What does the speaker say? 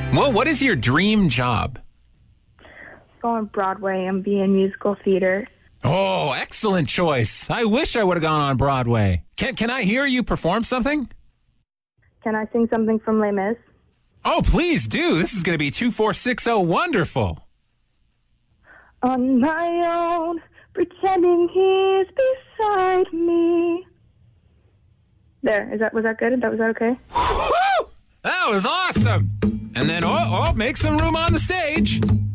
Well, what is your dream job? Go on Broadway and be in musical theater. Oh, excellent choice. I wish I would have gone on Broadway. Can I hear you perform something? Can I sing something from Les Mis? Oh, please do. This is going to be 2460 wonderful. On my own, pretending he's beside me. There, was that good? Was that okay? Woo! That was awesome. And then, make some room on the stage.